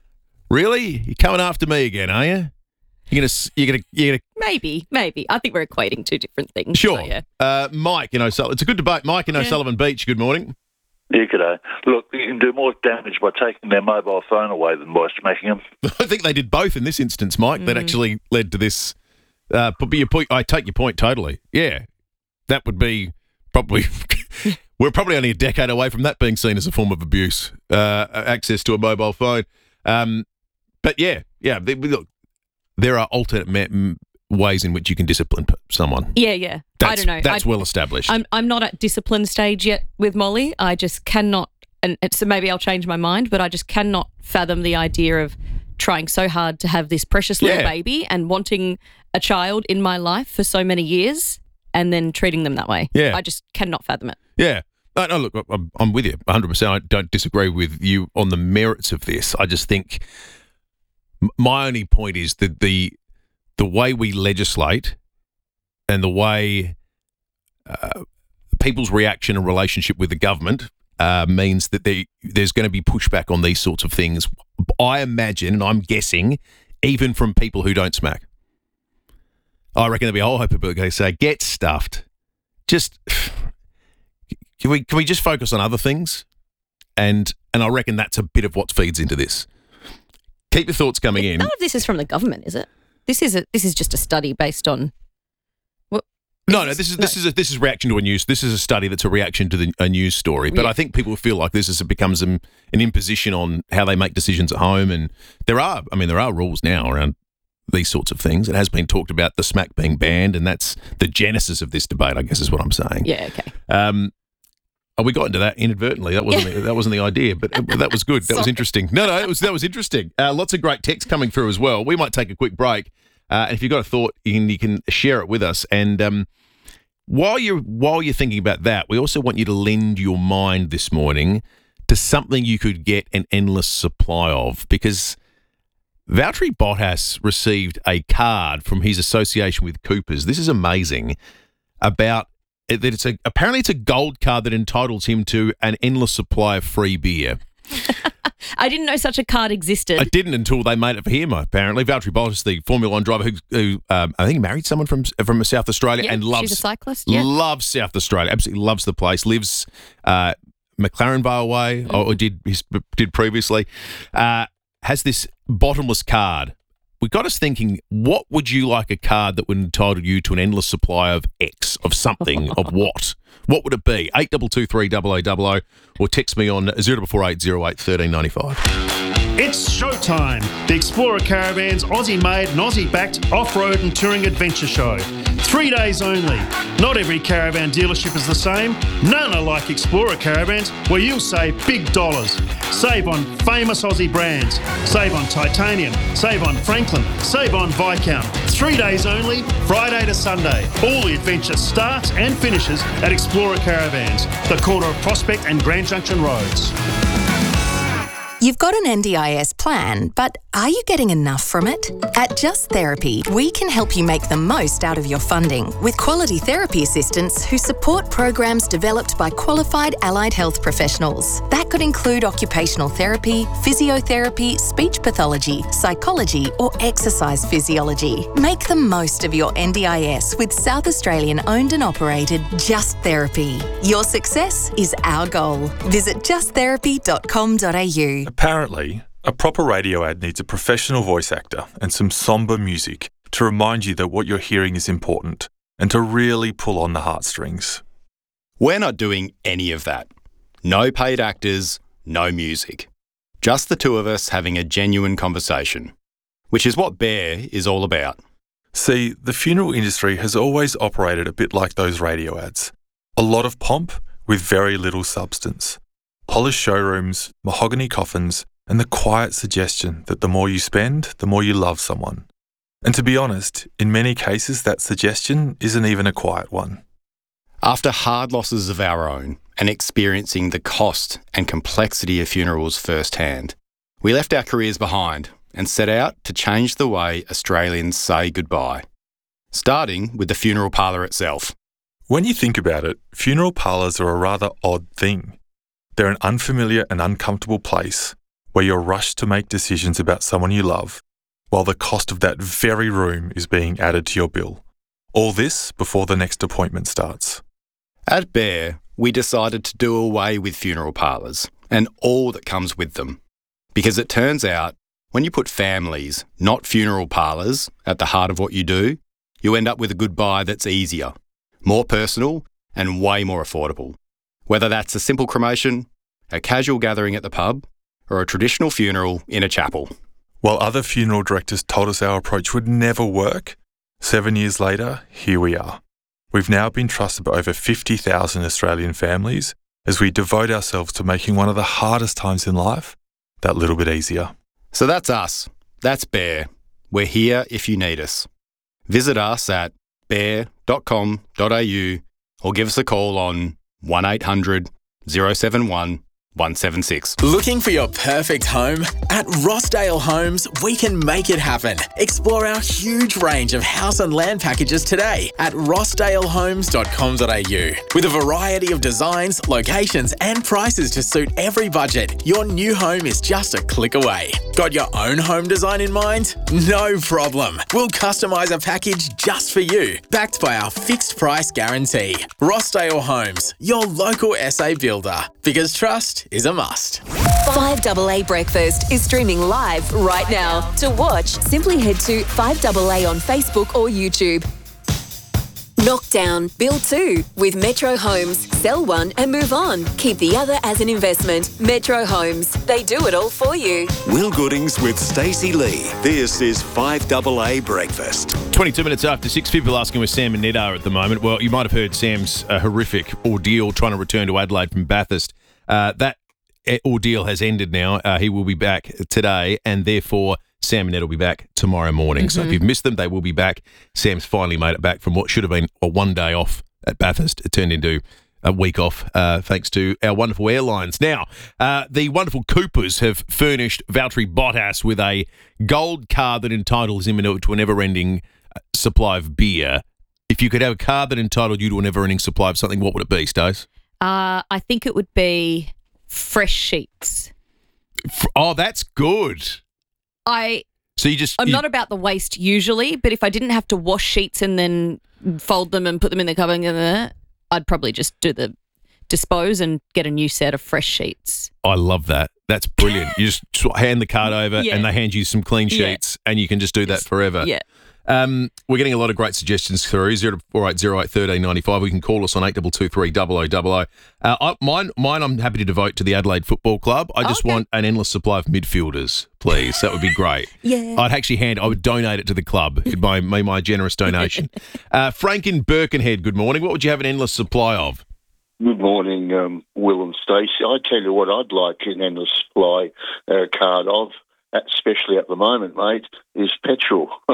really, you're coming after me again, are you? You're gonna s- you're gonna you're gonna Maybe, maybe. I think we're equating two different things. sure. So, yeah. Uh, Mike, you know, so it's a good debate. Mike in Yeah. O'Sullivan Beach. Good morning. Yeah, g'day. Look, you can do more damage by taking their mobile phone away than by smacking them. I think they did both in this instance, Mike. That Mm. actually led to this. Uh, but your point, I take your point totally. Yeah, that would be probably. We're probably only a decade away from that being seen as a form of abuse. Uh, access to a mobile phone. Um, but yeah, yeah. they- Look, there are alternate me- m- ways in which you can discipline p- someone. Yeah, yeah. That's, I don't know. That's I- well established. I'm I'm not at discipline stage yet with Molly. I just cannot, and and so maybe I'll change my mind, but I just cannot fathom the idea of trying so hard to have this precious little Yeah. baby and wanting a child in my life for so many years and then treating them that way. Yeah. I just cannot fathom it. Yeah. No, no, look, I'm, I'm with you one hundred percent. I don't disagree with you on the merits of this. I just think m- my only point is that the the way we legislate and the way uh, people's reaction and relationship with the government uh, means that they, there's going to be pushback on these sorts of things. I imagine, and I'm guessing, even from people who don't smack. I reckon there'll be a whole heap of people who say, get stuffed. Just... Can we can we just focus on other things and and I reckon that's a bit of what feeds into this. Keep your thoughts coming in. None of this is from the government, is it? This is a, this is just a study based on. What, no, no. This is this is a, this is reaction to a news. This is a study that's a reaction to the, a news story. But Yeah. I think people feel like this is it becomes an, an imposition on how they make decisions at home. And there are, I mean, there are rules now around these sorts of things. It has been talked about the smack being banned, and that's the genesis of this debate, I guess, is what I'm saying. Yeah. Okay. Um, oh, we got into that inadvertently. That wasn't the, that wasn't the idea, but it- that was good. That was Sorry. interesting. No, no, it was that was interesting. Uh, lots of great texts coming through as well. We might take a quick break, uh, and if you've got a thought, you can, you can share it with us. And um, while you're while you're thinking about that, we also want you to lend your mind this morning to something you could get an endless supply of, because Valtteri Bottas received a card from his association with Coopers. This is amazing. About that, it's a apparently it's a gold card that entitles him to an endless supply of free beer. I didn't know such a card existed. I didn't until they made it for him. Apparently, Valtteri Bottas, the Formula One driver who, who um, I think married someone from from South Australia Yeah, and loves she's a cyclist, yeah. loves South Australia. Absolutely loves the place. Lives uh, McLaren Vale way, Mm. or, or did his, did previously. Uh, has this bottomless card. We got us thinking, what would you like a card that would entitle you to an endless supply of X, of something, of what? What would it be? eight two two three double oh double oh or text me on zero four eight zero eight one three nine five. It's showtime. The Explorer Caravans Aussie-made and Aussie-backed off-road and touring adventure show. Three days only. Not every caravan dealership is the same. None are like Explorer Caravans, where you'll save big dollars. Save on famous Aussie brands. Save on Titanium. Save on Franklin. Save on Viscount. Three days only, Friday to Sunday. All the adventure starts and finishes at Explorer Caravans, the corner of Prospect and Grand Junction Roads. You've got an N D I S plan, but are you getting enough from it? At Just Therapy, we can help you make the most out of your funding with quality therapy assistants who support programs developed by qualified allied health professionals. That could include occupational therapy, physiotherapy, speech pathology, psychology, or exercise physiology. Make the most of your N D I S with South Australian owned and operated Just Therapy. Your success is our goal. Visit just therapy dot com dot a u. Apparently, a proper radio ad needs a professional voice actor and some somber music to remind you that what you're hearing is important and to really pull on the heartstrings. We're not doing any of that. No paid actors, no music. Just the two of us having a genuine conversation, which is what Bear is all about. See, the funeral industry has always operated a bit like those radio ads. A lot of pomp with very little substance. Polished showrooms, mahogany coffins, and the quiet suggestion that the more you spend, the more you love someone. And to be honest, in many cases that suggestion isn't even a quiet one. After hard losses of our own and experiencing the cost and complexity of funerals firsthand, we left our careers behind and set out to change the way Australians say goodbye, starting with the funeral parlour itself. When you think about it, funeral parlours are a rather odd thing. They're an unfamiliar and uncomfortable place where you're rushed to make decisions about someone you love, while the cost of that very room is being added to your bill. All this before the next appointment starts. At Bear, we decided to do away with funeral parlours and all that comes with them. Because it turns out, when you put families, not funeral parlours, at the heart of what you do, you end up with a goodbye that's easier, more personal, and way more affordable. Whether that's a simple cremation, a casual gathering at the pub, or a traditional funeral in a chapel. While other funeral directors told us our approach would never work, seven years later, here we are. We've now been trusted by over fifty thousand Australian families as we devote ourselves to making one of the hardest times in life that little bit easier. So that's us. That's Bear. We're here if you need us. Visit us at bear dot com dot a u or give us a call on one eight hundred oh seven one one seven six. Looking for your perfect home? At Rossdale Homes, we can make it happen. Explore our huge range of house and land packages today at rossdale homes dot com dot a u. With a variety of designs, locations and prices to suit every budget, your new home is just a click away. Got your own home design in mind? No problem. We'll customise a package just for you, backed by our fixed price guarantee. Rossdale Homes, your local S A builder. Because trust breakfast is a must. five A A Breakfast is streaming live right now. To watch, simply head to five A A on Facebook or YouTube. Knockdown, build two with Metro Homes. Sell one and move on. Keep the other as an investment. Metro Homes, they do it all for you. Will Goodings with Stacey Lee. This is five A A Breakfast. twenty-two minutes after six, people asking where Sam and Ned are at the moment. Well, you might have heard Sam's uh, horrific ordeal trying to return to Adelaide from Bathurst. Uh, that ordeal has ended now. Uh, he will be back today, and therefore Sam and Ned will be back tomorrow morning. Mm-hmm. So if you've missed them, they will be back. Sam's finally made it back from what should have been a one day off at Bathurst. It turned into a week off, uh, thanks to our wonderful airlines. Now, uh, the wonderful Coopers have furnished Valtteri Bottas with a gold card that entitles him to a never-ending supply of beer. If you could have a card that entitled you to a never-ending supply of something, what would it be, Stace? Uh, I think it would be fresh sheets. F- oh, that's good. I. So you just. I'm you, not about the waste usually, but if I didn't have to wash sheets and then fold them and put them in the cupboard, I'd probably just do the dispose and get a new set of fresh sheets. I love that. That's brilliant. You just hand the card over yeah. and they hand you some clean sheets yeah. and you can just do that forever. Yeah. Um, we're getting a lot of great suggestions through. zero four eight zero eight one three nine five. We can call us on eight two two three zero zero zero zero. Uh, I, mine, mine I'm happy to devote to the Adelaide Football Club. I just okay. want an endless supply of midfielders, please. That would be great. yeah. I'd actually hand, I would donate it to the club. It'd be my, my generous donation. uh, Frank in Birkenhead, good morning. What would you have an endless supply of? Good morning, um, Will and Stacey. I tell you what I'd like an endless supply uh, card of, especially at the moment, mate, is petrol. oh,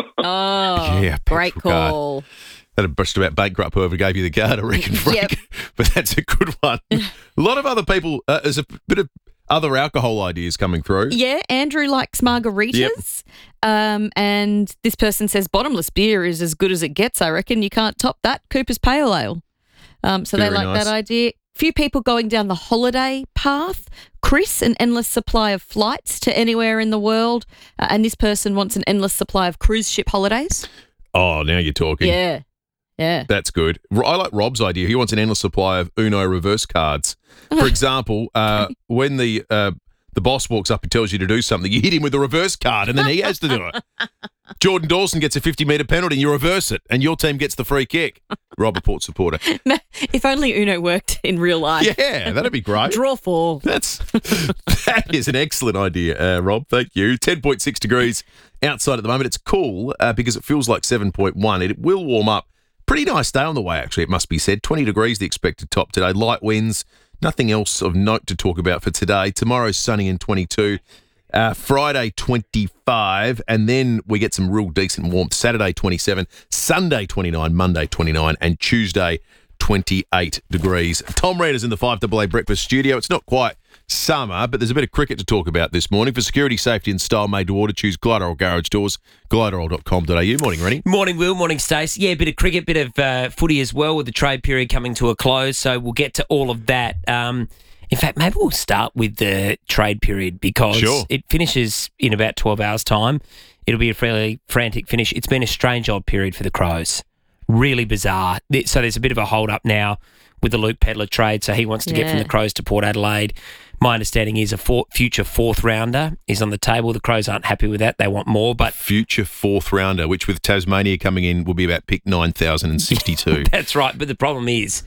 yeah, great call. Card. That'd just about bankrupt whoever gave you the card, I reckon, Frank. Yep. But that's a good one. A lot of other people, uh, there's a bit of other alcohol ideas coming through. Yeah, Andrew likes margaritas. Yep. Um, and this person says bottomless beer is as good as it gets, I reckon. You can't top that. Cooper's Pale Ale. Um, so Very they like nice. that idea. Few people going down the holiday path. Chris, an endless supply of flights to anywhere in the world. Uh, and this person wants an endless supply of cruise ship holidays. Oh, now you're talking. Yeah. Yeah. That's good. I like Rob's idea. He wants an endless supply of Uno reverse cards. For example, uh, when the uh, the boss walks up and tells you to do something, you hit him with a reverse card and then he has to do it. Jordan Dawson gets a fifty-metre penalty and you reverse it and your team gets the free kick. Rob, a Port supporter. If only Uno worked in real life. Yeah, that'd be great. Draw four. That's That is an excellent idea, uh, Rob. Thank you. ten point six degrees outside at the moment. It's cool uh, because it feels like seven point one. It will warm up. Pretty nice day on the way, actually, it must be said. twenty degrees the expected top today. Light winds. Nothing else of note to talk about for today. Tomorrow's sunny and twenty-two. Uh, Friday, twenty-five. And then we get some real decent warmth. Saturday, twenty-seven. Sunday, twenty-nine. Monday, twenty-nine. And Tuesday, twenty-eight degrees. Tom Reeder's in the five A A Breakfast studio. It's not quite summer, but there's a bit of cricket to talk about this morning. For security, safety and style made to order, choose Gliderol Garage Doors, gliderol dot com dot a u. Morning, Rennie. Morning, Will. Morning, Stace. Yeah, a bit of cricket, bit of uh, footy as well with the trade period coming to a close, so we'll get to all of that. Um, in fact, maybe we'll start with the trade period because sure. it finishes in about twelve hours' time. It'll be a fairly frantic finish. It's been a strange old period for the Crows. Really bizarre. So there's a bit of a hold-up now with the Luke Pedlar trade, so he wants to yeah. get from the Crows to Port Adelaide. My understanding is a four, future fourth rounder is on the table. The Crows aren't happy with that. They want more. But future fourth rounder, which with Tasmania coming in will be about pick nine thousand sixty-two. That's right. But the problem is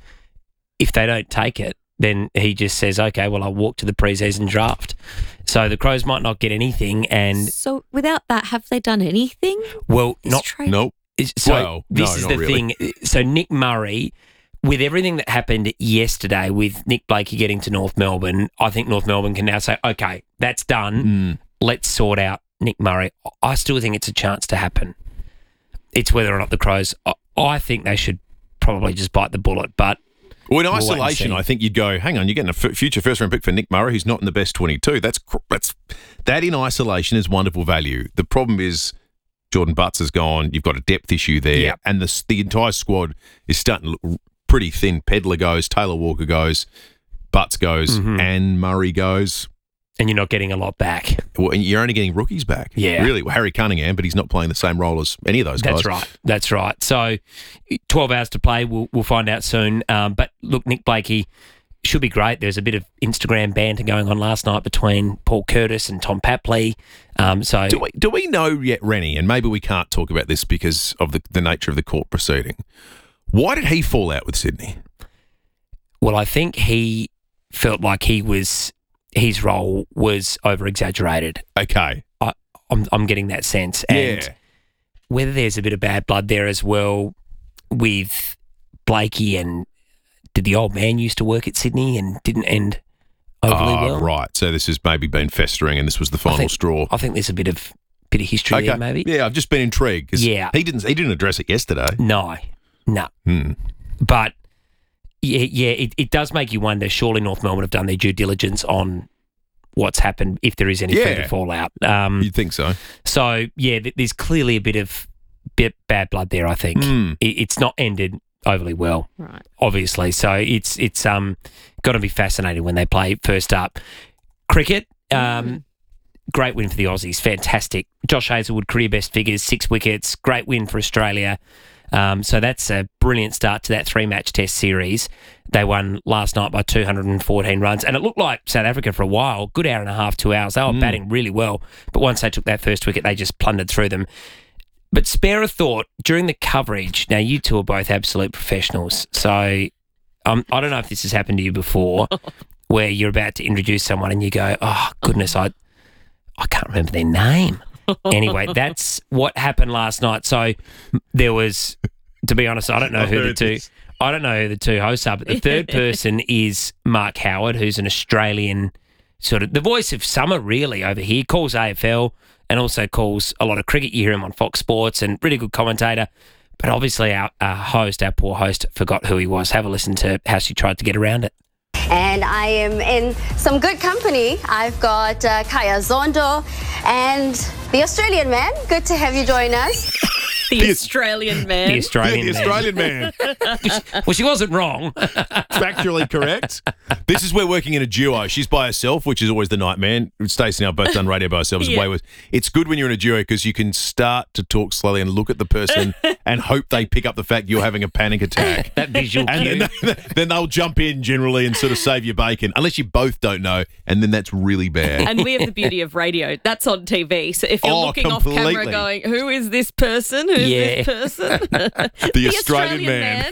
if they don't take it, then he just says, okay, well, I'll walk to the pre-season draft. So the Crows might not get anything. And so without that, have they done anything? Well, This not. trade? Nope. So well, this no, is not the really. thing. So Nick Murray, with everything that happened yesterday with Nick Blakey getting to North Melbourne, I think North Melbourne can now say, okay, that's done. Mm. Let's sort out Nick Murray. I still think it's a chance to happen. It's whether or not the Crows, I, I think they should probably just bite the bullet. But well, in we'll isolation, I think you'd go, hang on, you're getting a f- future first-round pick for Nick Murray, who's not in the best twenty-two. That's that's That in isolation is wonderful value. The problem is Jordan Butts has gone. You've got a depth issue there. Yep. And the the entire squad is starting to look pretty thin. Pedlar goes, Taylor Walker goes, Butts goes, Mhm. and Murray goes. And you're not getting a lot back. Well, and you're only getting rookies back. Yeah. Really. Well, Harry Cunningham, but he's not playing the same role as any of those guys. That's right. That's right. So twelve hours to play. We'll, we'll find out soon. Um, but look, Nick Blakey, should be great. There's a bit of Instagram banter going on last night between Paul Curtis and Tom Papley. Um, so do we do we know yet, Rennie? And maybe we can't talk about this because of the, the nature of the court proceeding. Why did he fall out with Sydney? Well, I think he felt like he was his role was over exaggerated. Okay, I, I'm I'm getting that sense, and yeah. whether there's a bit of bad blood there as well with Blakey, and did the old man used to work at Sydney and didn't end overly oh, well? Right. So this has maybe been festering, and this was the final I think, straw. I think there's a bit of bit of history okay. there, maybe. Yeah, I've just been intrigued. 'Cause Yeah. he didn't he didn't address it yesterday. No, no. Hmm. But yeah, yeah, it, it does make you wonder. Surely North Melbourne have done their due diligence on what's happened, if there is any Yeah. further fallout. Um, You'd think so. So yeah, th- there's clearly a bit of bit bad blood there. I think Mm. it, it's not ended overly well, Right. obviously. So it's it's um got to be fascinating when they play first up. Cricket, um, great win for the Aussies, fantastic. Josh Hazelwood career best figures, six wickets, great win for Australia. Um, so that's a brilliant start to that three-match test series. They won last night by two hundred fourteen runs, and it looked like South Africa for a while, good hour and a half, two hours. They were Mm. batting really well, but once they took that first wicket, they just plundered through them. But spare a thought, during the coverage, now you two are both absolute professionals, so um, I don't know if this has happened to you before, where you're about to introduce someone and you go, oh, goodness, I, I can't remember their name. Anyway, that's what happened last night. So there was, to be honest, I don't know I've who the heard two, this. I don't know who the two hosts are, but the third person is Mark Howard, who's an Australian sort of the voice of summer really over here, calls A F L and also calls a lot of cricket. You hear him on Fox Sports and really good commentator. But obviously our, our host, our poor host, forgot who he was. Have a listen to how she tried to get around it. And I am in some good company. I've got uh, Kaya Zondo and the Australian man. Good to have you join us. The Australian man. The Australian the man. Australian man. Well, she wasn't wrong. Factually correct. This is where working in a duo. She's by herself, which is always the nightmare. Stacey and I both done radio by ourselves. Yeah. Way worse. It's good when you're in a duo because you can start to talk slowly and look at the person and hope they pick up the fact you're having a panic attack. That visual And cue. then, they, then they'll jump in generally and sort of save your bacon, unless you both don't know, and then that's really bad. And we have the beauty of radio. That's on T V. So if you're Oh, looking off camera completely. going, who is this person? Who's Yeah. this person? The Australian man.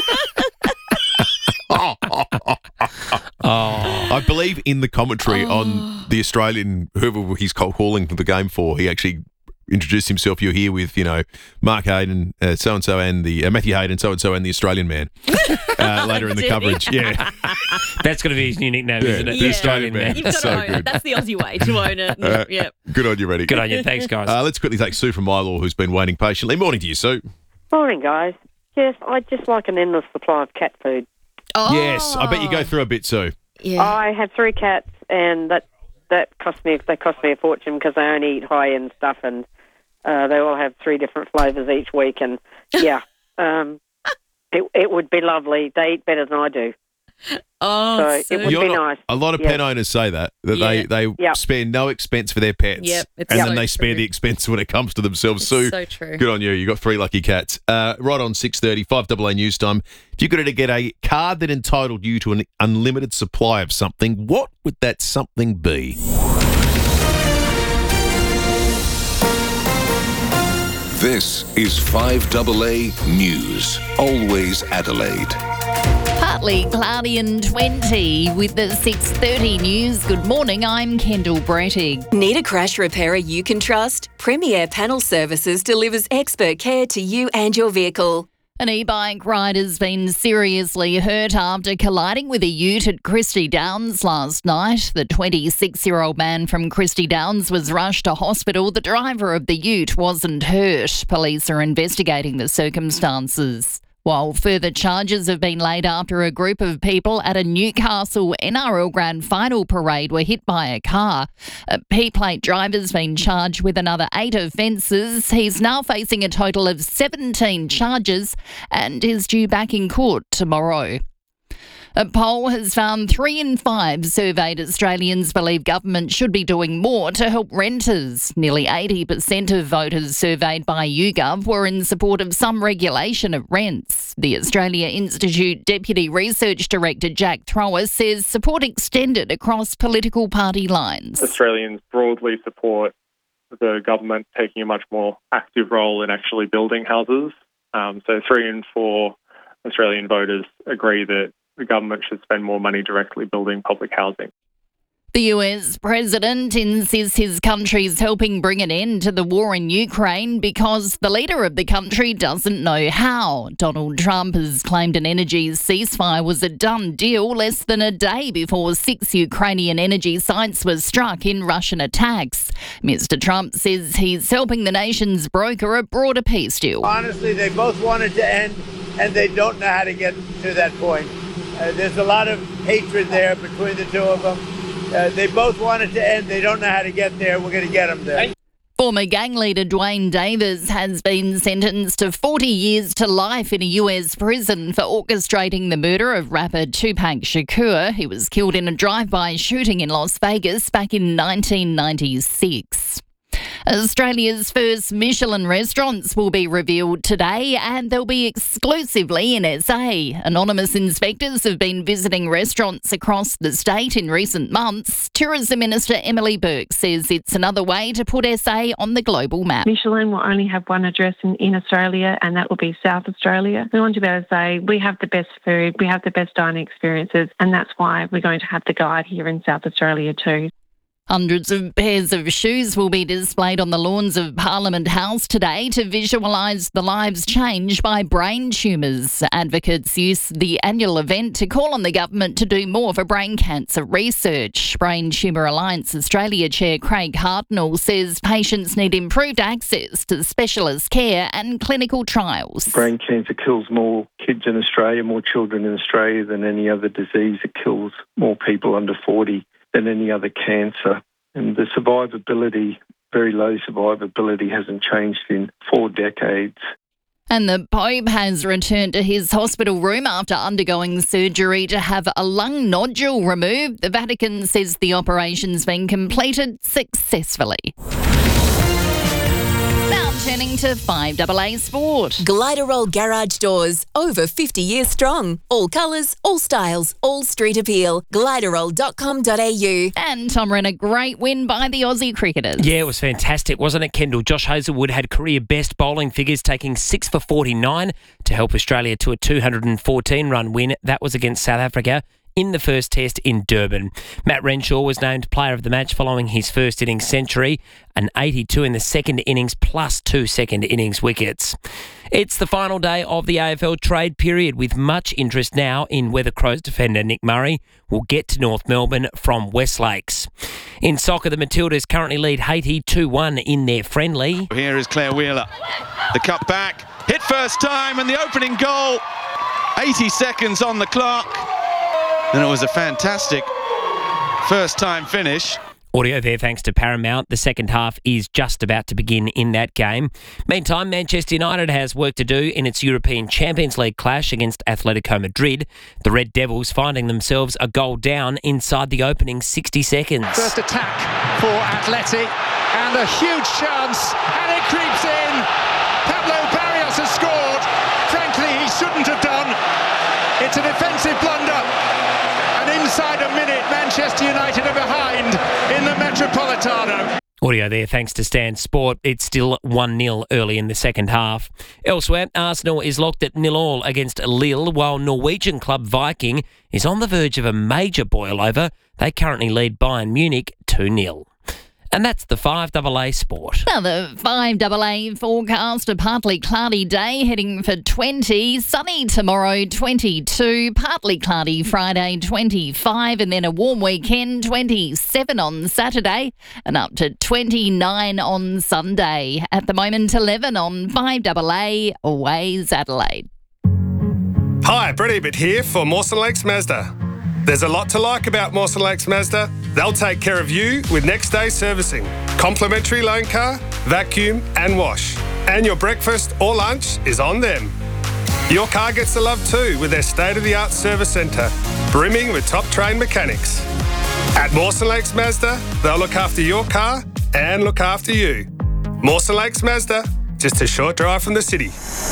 Oh. I believe in the commentary on the Australian, whoever he's call- calling the game for, he actually introduced himself. You're here with, you know, Mark Hayden, uh, so-and-so, and the uh, Matthew Hayden, so-and-so, and the Australian man uh, later in the Did he? coverage. Yeah. That's going to be his new nickname, Yeah, isn't it? the Australian man. You've got So to own it. good. That's the Aussie way to own it. Uh, Yep. Good on you, Reddy. Good on you. Thanks, guys. Uh, let's quickly take Sue from Mylor, who's been waiting patiently. Morning to you, Sue. Morning, guys. Yes, I'd just like an endless supply of cat food. Oh. Yes, I bet you go through a bit, Sue. Yeah. I have three cats, and that that cost me they cost me a fortune because they only eat high end stuff, and uh, they all have three different flavours each week. And yeah, um, it it would be lovely. They eat better than I do. Oh, So so it would You're be not- nice. A lot of Yeah. pet owners say that, that Yeah. they, they Yep. spare no expense for their pets. Yep, it's and so then they spare true. the expense when it comes to themselves. Sue, so true. good on you. You got three lucky cats. Uh, right on six thirty, five A A news time. If you could get a card that entitled you to an unlimited supply of something, what would that something be? This is five A A News. Always Adelaide. Partly cloudy and twenty with the six thirty news. Good morning, I'm Kendall Brettig. Need a crash repairer you can trust? Premier Panel Services delivers expert care to you and your vehicle. An e-bike rider's been seriously hurt after colliding with a ute at Christie Downs last night. The twenty-six-year-old man from Christie Downs was rushed to hospital. The driver of the ute wasn't hurt. Police are investigating the circumstances. While further charges have been laid after a group of people at a Newcastle N R L Grand Final parade were hit by a car. A P-plate driver's been charged with another eight offences. He's now facing a total of seventeen charges and is due back in court tomorrow. A poll has found three in five surveyed Australians believe government should be doing more to help renters. Nearly eighty percent of voters surveyed by YouGov were in support of some regulation of rents. The Australia Institute Deputy Research Director Jack Thrower says support extended across political party lines. Australians broadly support the government taking a much more active role in actually building houses. Um, so three in four Australian voters agree that the government should spend more money directly building public housing. The U S president insists his country's helping bring an end to the war in Ukraine because the leader of the country doesn't know how. Donald Trump has claimed an energy ceasefire was a done deal less than a day before six Ukrainian energy sites were struck in Russian attacks. Mister Trump says he's helping the nations broker a broader peace deal. Honestly, they both wanted to end, and they don't know how to get to that point. Uh, there's a lot of hatred there between the two of them. Uh, they both want it to end. They don't know how to get there. We're going to get them there. Former gang leader Dwayne Davis has been sentenced to forty years to life in a U S prison for orchestrating the murder of rapper Tupac Shakur. He was killed in a drive-by shooting in Las Vegas back in nineteen ninety-six. Australia's first Michelin restaurants will be revealed today and they'll be exclusively in S A. Anonymous inspectors have been visiting restaurants across the state in recent months. Tourism Minister Emily Burke says it's another way to put S A on the global map. Michelin will only have one address in, in Australia, and that will be South Australia. We want to be able to say we have the best food, we have the best dining experiences, and that's why we're going to have the guide here in South Australia too. Hundreds of pairs of shoes will be displayed on the lawns of Parliament House today to visualise the lives changed by brain tumours. Advocates use the annual event to call on the government to do more for brain cancer research. Brain Tumour Alliance Australia Chair Craig Hartnell says patients need improved access to specialist care and clinical trials. Brain cancer kills more kids in Australia, more children in Australia than any other disease. It kills more people under forty than any other cancer. And the survivability, very low survivability, hasn't changed in four decades. And the Pope has returned to his hospital room after undergoing surgery to have a lung nodule removed. The Vatican says the operation's been completed successfully. Now turning to five A A Sport. Gliderol Garage Doors, over fifty years strong. All colours, all styles, all street appeal. Gliderol dot com dot a u. And Tom ran a great win by the Aussie cricketers. Yeah, it was fantastic, wasn't it, Kendall? Josh Hazlewood had career best bowling figures, taking six for forty-nine to help Australia to a two hundred fourteen run win. That was against South Africa in the first test in Durban. Matt Renshaw was named player of the match following his first innings century, an eighty-two in the second innings plus two second innings wickets. It's the final day of the A F L trade period with much interest now in whether Crows defender Nick Murray will get to North Melbourne from West Lakes. In soccer, the Matildas currently lead Haiti two one in their friendly. Here is Claire Wheeler. The cut back, hit first time and the opening goal. eighty seconds on the clock. And it was a fantastic first-time finish. Audio there thanks to Paramount. The second half is just about to begin in that game. Meantime, Manchester United has work to do in its European Champions League clash against Atletico Madrid. The Red Devils finding themselves a goal down inside the opening sixty seconds. First attack for Atleti and a huge chance, and it creeps in. Pablo Barrios has scored. Frankly, he shouldn't have done. It's a defensive blunder. Inside a minute, Manchester United are behind in the Metropolitano. Audio there thanks to Stan Sport. It's still one nil early in the second half. Elsewhere, Arsenal is locked at nil all against Lille, while Norwegian club Viking is on the verge of a major boil-over. They currently lead Bayern Munich two nil. And that's the five A A Sport. Now the five A A forecast, a partly cloudy day heading for twenty, sunny tomorrow twenty-two, partly cloudy Friday twenty-five, and then a warm weekend twenty-seven on Saturday and up to twenty-nine on Sunday. At the moment eleven on five A A, always Adelaide. Hi, Brett Ebert here for Mawson Lakes Mazda. There's a lot to like about Mawson Lakes Mazda. They'll take care of you with next day servicing, complimentary loan car, vacuum and wash. And your breakfast or lunch is on them. Your car gets the love too with their state-of-the-art service centre, brimming with top-trained mechanics. At Mawson Lakes Mazda, they'll look after your car and look after you. Mawson Lakes Mazda, just a short drive from the city.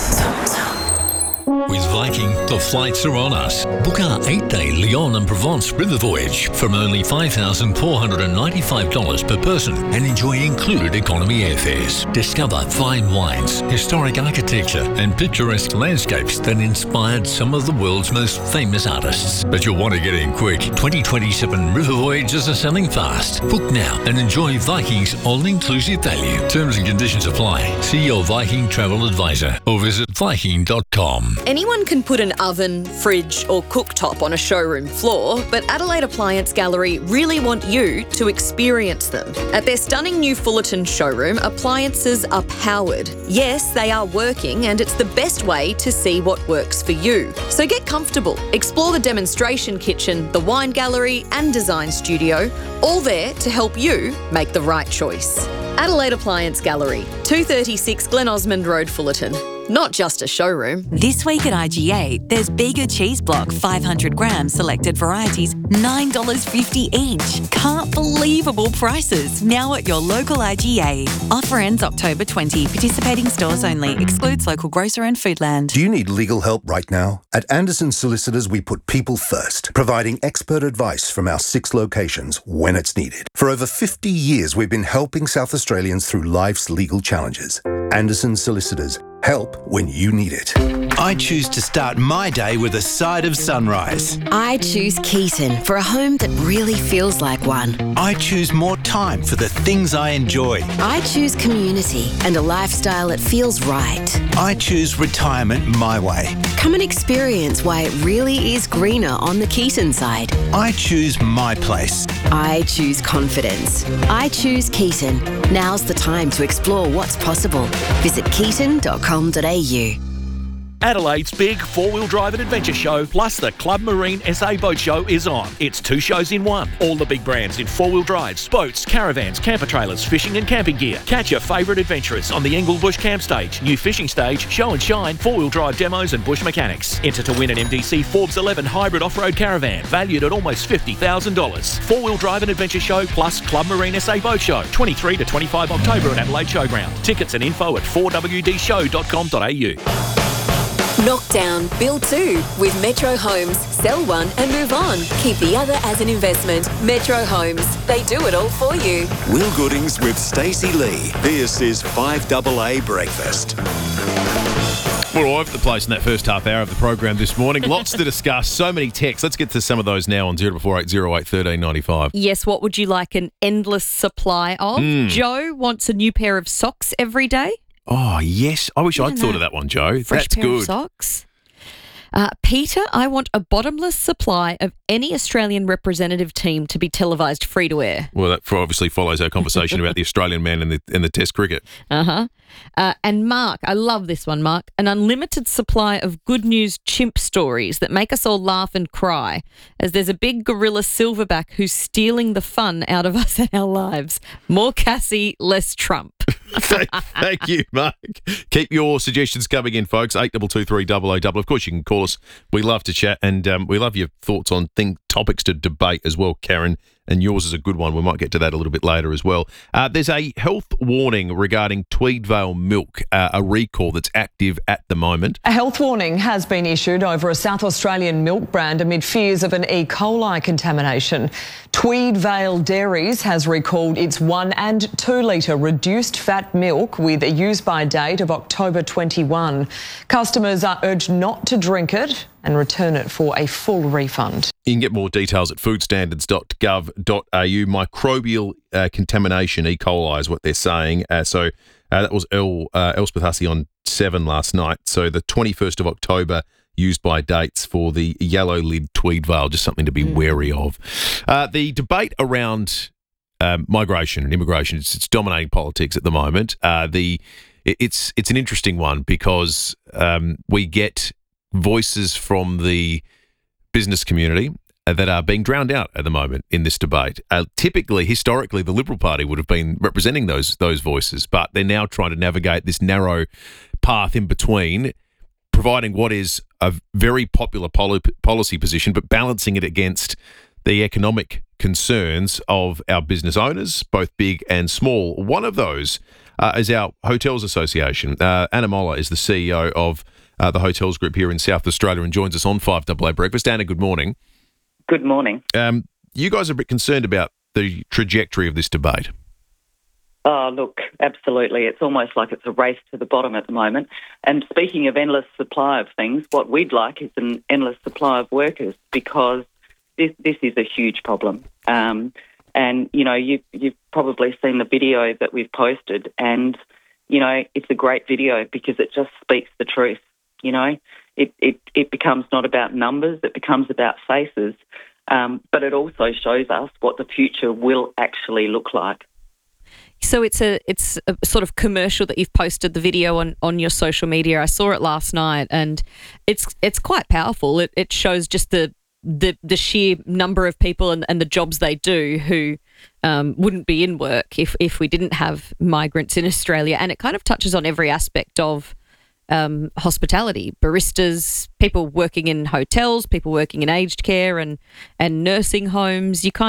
With Viking, the flights are on us. Book our eight-day Lyon and Provence river voyage from only five thousand four hundred ninety-five dollars per person and enjoy included economy airfares. Discover fine wines, historic architecture and picturesque landscapes that inspired some of the world's most famous artists. But you'll want to get in quick. twenty twenty-seven river voyages are selling fast. Book now and enjoy Viking's all-inclusive value. Terms and conditions apply. See your Viking travel advisor or visit viking dot com. Anyone can put an oven, fridge or cooktop on a showroom floor, but Adelaide Appliance Gallery really want you to experience them. At their stunning new Fullerton showroom, appliances are powered. Yes, they are working and it's the best way to see what works for you. So get comfortable. Explore the demonstration kitchen, the wine gallery and design studio, all there to help you make the right choice. Adelaide Appliance Gallery, two thirty-six Glen Osmond Road, Fullerton. Not just a showroom. This week at I G A, there's Bega Cheese Block, five hundred grams, selected varieties, nine dollars fifty each. Can't believable prices. Now at your local I G A. Offer ends October twentieth. Participating stores only. Excludes local grocer and Foodland. Do you need legal help right now? At Anderson Solicitors, we put people first, providing expert advice from our six locations when it's needed. For over fifty years, we've been helping South Australians through life's legal challenges. Anderson Solicitors. Help when you need it. I choose to start my day with a side of sunrise. I choose Keaton for a home that really feels like one. I choose more time for the things I enjoy. I choose community and a lifestyle that feels right. I choose retirement my way. Come and experience why it really is greener on the Keaton side. I choose my place. I choose confidence. I choose Keaton. Now's the time to explore what's possible. Visit keaton dot com. Adelaide's big four-wheel drive and adventure show plus the Club Marine S A Boat Show is on. It's two shows in one. All the big brands in four-wheel drives, boats, caravans, camper trailers, fishing and camping gear. Catch your favourite adventurers on the Engle Bush Camp Stage, new fishing stage, show and shine, four-wheel drive demos and bush mechanics. Enter to win an M D C Forbes eleven hybrid off-road caravan valued at almost fifty thousand dollars. Four-wheel drive and adventure show plus Club Marine S A Boat Show, twenty-three to twenty-five October at Adelaide Showground. Tickets and info at four w d show dot com dot a u. Knock down, build two with Metro Homes. Sell one and move on. Keep the other as an investment. Metro Homes. They do it all for you. Will Goodings with Stacey Lee. This is five double A Breakfast. We're all over the place in that first half hour of the program this morning. Lots to discuss. So many texts. Let's get to some of those now on zero four eight zero eight one three nine five. Yes, what would you like an endless supply of? Mm. Joe wants a new pair of socks every day. Oh, yes. I wish I I'd don't thought know. of that one, Joe. Fresh That's pair good. of socks. Uh, Peter, I want a bottomless supply of any Australian representative team to be televised free to air. Well, that obviously follows our conversation about the Australian man in the in the Test cricket. Uh-huh. Uh, and Mark, I love this one, Mark. An unlimited supply of good news chimp stories that make us all laugh and cry, as there's a big gorilla silverback who's stealing the fun out of us and our lives. More Cassie, less Trump. thank, thank you, Mark. Keep your suggestions coming in, folks. eight two two three double oh double. Of course, you can call us. We love to chat, and um, we love your thoughts on thing, topics to debate as well, Karen. And yours is a good one. We might get to that a little bit later as well. Uh, there's a health warning regarding Tweedvale milk, uh, a recall that's active at the moment. A health warning has been issued over a South Australian milk brand amid fears of an E. coli contamination. Tweedvale Dairies has recalled its one and two litre reduced fat milk with a use-by date of October twenty-first. Customers are urged not to drink it and return it for a full refund. You can get more details at food standards dot gov dot a u. Microbial uh, contamination, E. coli, is what they're saying. Uh, so uh, that was El, uh, Elspeth Hussey on seven last night. So the twenty-first of October, used by dates for the yellow lid Tweedvale, just something to be mm. wary of. Uh, the debate around um, migration and immigration, it's, it's dominating politics at the moment. Uh, the it, it's it's an interesting one because um, we get voices from the business community that are being drowned out at the moment in this debate. Uh, typically, historically, the Liberal Party would have been representing those those voices, but they're now trying to navigate this narrow path in between providing what is a very popular poli- policy position, but balancing it against the economic concerns of our business owners, both big and small. One of those uh, is our Hotels Association. Uh, Anna Moller is the C E O of uh, the Hotels Group here in South Australia and joins us on five A A Breakfast. Anna, good morning. Good morning. Um, you guys are a bit concerned about the trajectory of this debate. Oh, look, absolutely. It's almost like it's a race to the bottom at the moment. And speaking of endless supply of things, what we'd like is an endless supply of workers, because this this is a huge problem. Um, and, you know, you, you've probably seen the video that we've posted, and, you know, it's a great video because it just speaks the truth, you know. It, it, it becomes not about numbers, it becomes about faces, um, but it also shows us what the future will actually look like. So it's a it's a sort of commercial that you've posted the video on, on your social media. I saw it last night, and it's it's quite powerful. It it shows just the the, the sheer number of people and, and the jobs they do who um, wouldn't be in work if, if we didn't have migrants in Australia. And it kind of touches on every aspect of um, hospitality, baristas, people working in hotels, people working in aged care and, and nursing homes. You kind